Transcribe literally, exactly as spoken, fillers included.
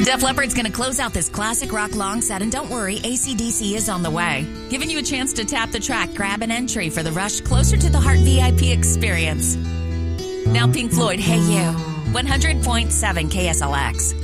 Def Leppard's going to close out this classic rock long set, and don't worry, A C D C is on the way, giving you a chance to tap the track, grab an entry for the Rush Closer to the Heart V I P experience. Now Pink Floyd, Hey You, one hundred point seven K S L X.